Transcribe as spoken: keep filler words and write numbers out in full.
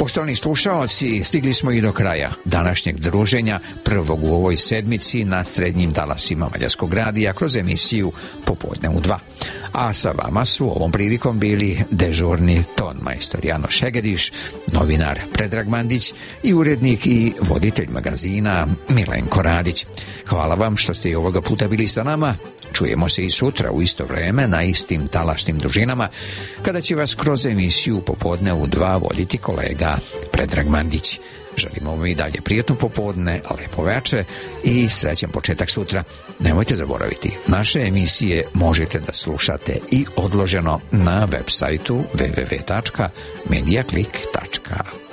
Poštovani slušaoci, stigli smo i do kraja današnjeg druženja, prvog u ovoj sedmici na srednjim talasima Mađarskog radija kroz emisiju Popodne u dva. A sa vama su ovom prilikom bili dežurni ton majstor Janoš Šegediš, novinar Predrag Mandić i urednik i voditelj magazina Milenko Radić. Hvala vam što ste i ovoga puta bili sa nama. Čujemo se i sutra u isto vreme na istim talasnim dužinama, kada će vas kroz emisiju Popodne u dva voditi kolega Predrag Mandić. Želimo vam i dalje prijatno popodne, lepo veče i srećan početak sutra. Nemojte zaboraviti, naše emisije možete da slušate i odloženo na web sajtu w w w tačka mediaclick tačka